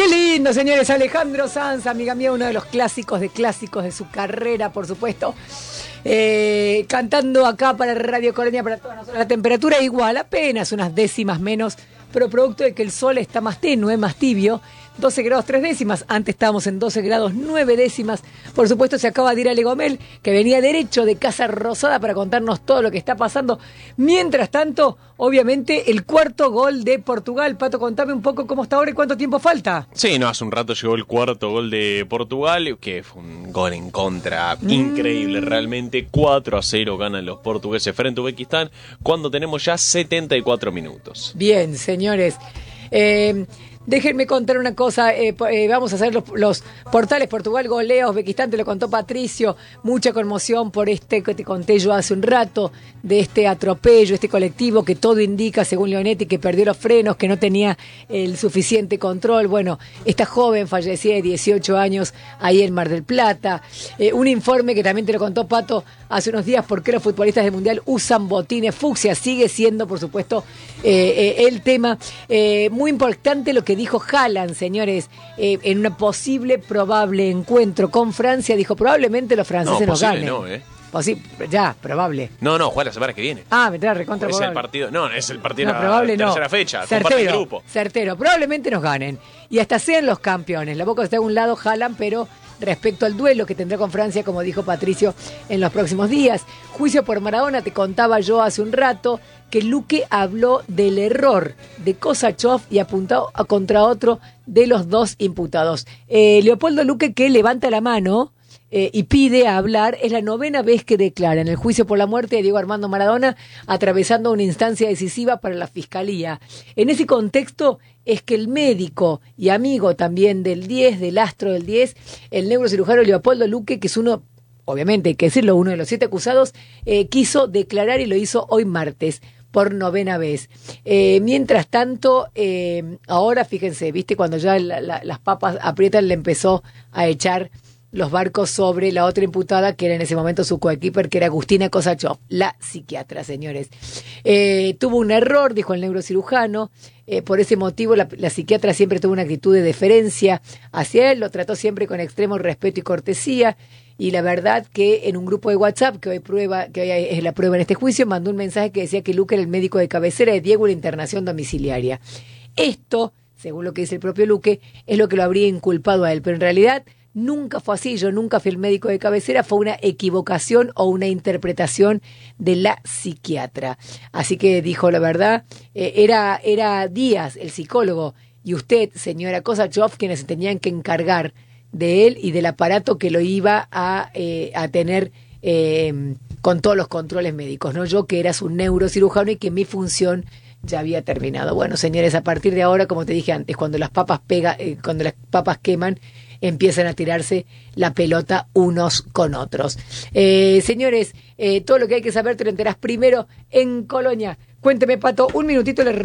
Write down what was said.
Qué lindo, señores. Alejandro Sanz, amiga mía, uno de los clásicos de su carrera, por supuesto. Cantando acá para Radio Colonia, para todas nosotros. La temperatura igual, apenas unas décimas menos, pero producto de que el sol está más tenue, más tibio. 12 grados 3 décimas, antes estábamos en 12 grados 9 décimas. Por supuesto se acaba de ir Ale Gomel, que venía derecho de Casa Rosada para contarnos todo lo que está pasando. Mientras tanto, obviamente, el cuarto gol de Portugal. Pato, contame un poco cómo está ahora y cuánto tiempo falta. Sí, no, hace un rato llegó el cuarto gol de Portugal, que fue un gol en contra increíble, realmente. 4-0 ganan los portugueses frente a Uzbekistán, cuando tenemos ya 74 minutos. Bien, señores. Déjenme contar una cosa, vamos a hacer los portales Portugal golea, Uzbekistán, te lo contó Patricio, mucha conmoción por este que te conté yo hace un rato, de este atropello, este colectivo que todo indica, según Leonetti, que perdió los frenos, que no tenía el suficiente control. Bueno, esta joven fallecía de 18 años ahí en Mar del Plata. Un informe que también te lo contó Pato hace unos días, por qué los futbolistas del Mundial usan botines fucsia, sigue siendo, por supuesto, el tema. Muy importante lo que dijo Haaland, señores, en un probable encuentro con Francia, dijo probablemente los franceses nos ganen. Probable. No, juega la semana que viene. Me trae recontra es probable. El partido, no, es el partido probable la tercera fecha, certero, grupo. Certero, probablemente nos ganen. Y hasta sean los campeones. La Boca está a un lado Haaland, pero respecto al duelo que tendrá con Francia, como dijo Patricio, en los próximos días. Juicio por Maradona, te contaba yo hace un rato que Luque habló del error de Kosačov y apuntó contra otro de los dos imputados. Leopoldo Luque, que levanta la mano y pide a hablar, es la 9ª vez que declara en el juicio por la muerte de Diego Armando Maradona, atravesando una instancia decisiva para la Fiscalía. En ese contexto es que el médico y amigo también del 10, del astro del 10, el neurocirujano Leopoldo Luque, que es uno, obviamente hay que decirlo, uno de los 7 acusados, quiso declarar y lo hizo hoy martes, por 9ª vez. Mientras tanto, ahora fíjense, viste, cuando ya las papas aprietan, le empezó a echar los barcos sobre la otra imputada, que era en ese momento su coequiper, que era Agustina Kosačov, la psiquiatra, señores. Tuvo un error, dijo el neurocirujano, por ese motivo la psiquiatra siempre tuvo una actitud de deferencia hacia él, lo trató siempre con extremo respeto y cortesía, y la verdad que en un grupo de WhatsApp, que hoy es la prueba en este juicio, mandó un mensaje que decía que Luque era el médico de cabecera de Diego en la internación domiciliaria. Esto, según lo que dice el propio Luque, es lo que lo habría inculpado a él, pero en realidad nunca fue así, yo nunca fui el médico de cabecera, fue una equivocación o una interpretación de la psiquiatra. Así que dijo la verdad, era Díaz, el psicólogo, y usted, señora Kosačov, quienes se tenían que encargar de él y del aparato que lo iba a tener con todos los controles médicos, no yo, que era su neurocirujano y que mi función ya había terminado. Bueno, señores, a partir de ahora, como te dije antes, cuando las papas queman, empiezan a tirarse la pelota unos con otros. Señores, todo lo que hay que saber te lo enterás primero en Colonia. Cuénteme, Pato, un minutito le